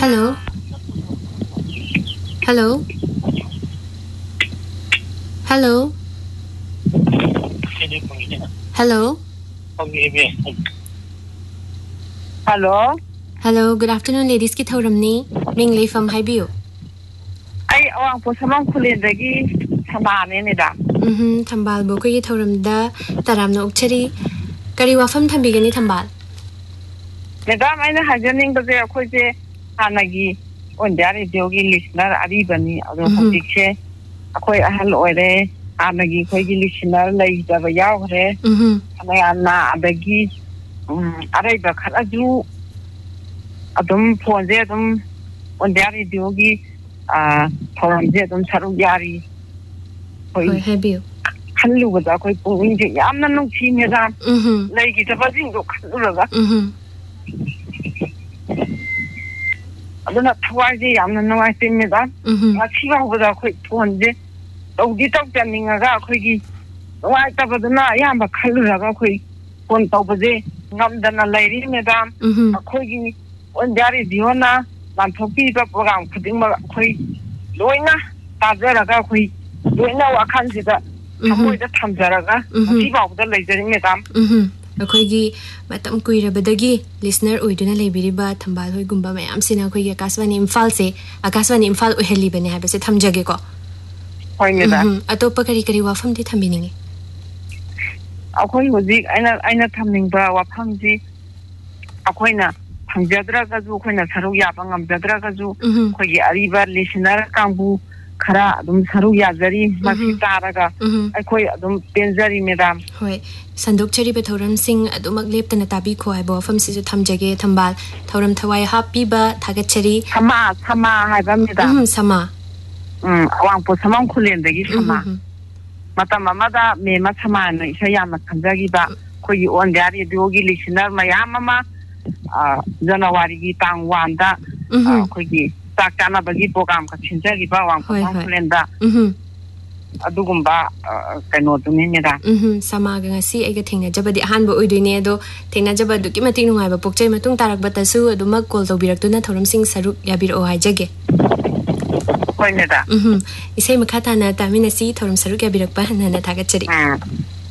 Hello. Hello. Hello. Hello. Hello. Hello. Good afternoon, ladies. Ki thoramni minglei from Haibiu. Ai awang po samang khulin dagi samane ni da. Thambal bo ko yi thoramda taramna ukchari kari wafam thambigani thambal. Madam aina hajaning baje akhoi je hanagi onjari diogi listener ari bani ado hapikse akhoi ahal oire hanagi khoi gi listener lai da ba yaw gre ana adagi arai ba khalaju adum phone je adum onjari diogi thoram je adum saru yari Hoi Haibiu. Khallu ga khoi pung je yamna nung chi me da lai gi da ba jing do khallu ga aduna thawai yamna nawai tinida ngasi bawda khoi phone je tawdi taw taninga ga khoi gi nawai tabaduna yamba khalluraga khoi phone tawbaje ngamdana lairi medam khoi gi onjari diona lanthopi ba program khudingma khoi loina tajaraga khoi loina wakhan sida thamoida thamjaraga ngasi bawda leijari medam ꯑꯩꯈꯣꯏꯒꯤ ꯃꯇꯝ ꯀꯨꯏꯔꯕꯗꯒꯤ listener ꯑꯣꯏꯗꯨꯅ ꯂꯩꯕꯤꯔꯤꯕ ꯊꯝꯕꯥꯜ ꯍꯣꯏꯒꯨꯝꯕ ꯃꯌꯥꯝꯁꯤꯅ ꯑꯩꯈꯣꯏꯒꯤ ꯑꯀꯥꯁꯕꯥꯅꯤ ꯏꯝꯐꯥꯜꯁꯦ ꯑꯀꯥꯁꯕꯥꯅꯤ ꯏꯝꯐꯥꯜ ꯑꯣꯏꯍꯜꯂꯤꯕꯅꯦ ꯍꯥꯏꯕꯁꯦ ꯊꯝꯖꯒꯦꯀꯣ ꯍꯣꯏ madam ꯑꯇꯣꯞꯄ ꯀꯔꯤ ꯀꯔꯤ ꯋꯥꯐꯝꯗꯤ ꯊꯝꯕꯤꯅꯤꯡꯉꯤ ꯑꯩꯈꯣꯏ ꯍꯧꯖꯤꯛ ꯑꯩꯅ ꯊꯝꯅꯤꯡꯕ ꯋꯥꯐꯝꯁꯤ ꯑꯩꯈꯣꯏꯅ ꯐꯪꯖꯗ꯭ꯔꯒꯁꯨ ꯑꯩꯈꯣꯏꯅ ꯁꯔꯨꯛ ꯌꯥꯕ ꯉꯝꯖꯗ꯭ꯔꯒꯁꯨ ꯑꯩꯈꯣꯏꯒꯤ ꯑꯔꯤꯕ ꯂꯤꯁꯅꯔ ꯀꯥꯡꯕꯨ खरा अदुम सरू याजरी मसी तारगा अखोय अदुम पेंजरी मेदाम होय संदोक चरी पे थौरम सिंह अदुमक लेपतना ताबी खो हाइबो फम सिजु थमजगे थंबाल थौरम थवाई हापीबा थागत चरी समा हाइबा मेदाम समा अवांग पो समम खुलेंदगी समा मतम अमदा मेमा समा न इसा याम खंजगीबा खोगी ऑन जारी रेडियोगी लिसनर मयाम अमा जनवरी की तांग वांदा खोगी ताकाना बगी प्रोग्राम का छिंजगी बा वांग खुलेंदा अदुगुंबा कनो तुनी मेदा समागा ngasi aiga thengna jabadi ahanba oidoine ado thengna jabadu ki mati nungaiba pokchai matung tarak batasu aduma call tawbiraktuna thoram sing saruk yabiro haijage hoy meda isai makha thana taminasi thoram saruk yabirakpa hanana thagachari